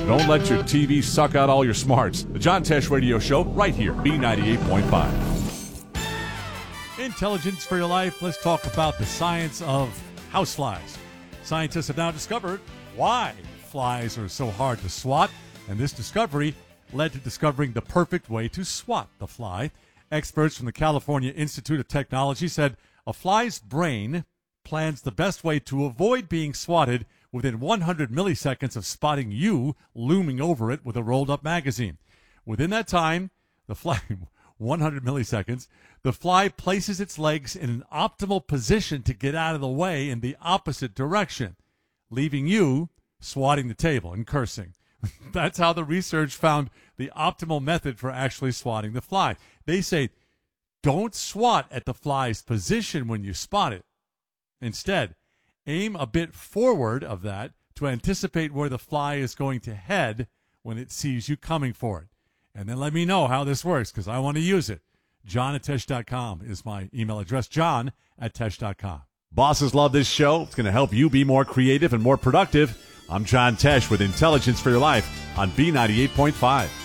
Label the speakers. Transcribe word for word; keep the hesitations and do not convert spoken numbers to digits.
Speaker 1: Don't let your T V suck out all your smarts. The John Tesh Radio Show, right here, B ninety-eight point five.
Speaker 2: Intelligence for your life. Let's talk about the science of houseflies. Scientists have now discovered why flies are so hard to swat, and this discovery led to discovering the perfect way to swat the fly. Experts from the California Institute of Technology said a fly's brain plans the best way to avoid being swatted within one hundred milliseconds of spotting you looming over it with a rolled-up magazine. Within that time, the fly, one hundred milliseconds, the fly places its legs in an optimal position to get out of the way in the opposite direction, leaving you swatting the table and cursing. That's how the research found the optimal method for actually swatting the fly. They say, don't swat at the fly's position when you spot it. Instead, aim a bit forward of that to anticipate where the fly is going to head when it sees you coming for it. And then let me know how this works, because I want to use it. John at Tesh dot com is my email address, john at Tesh dot com.
Speaker 1: Bosses love this show. It's going to help you be more creative and more productive. I'm John Tesh with Intelligence for Your Life on B ninety-eight point five.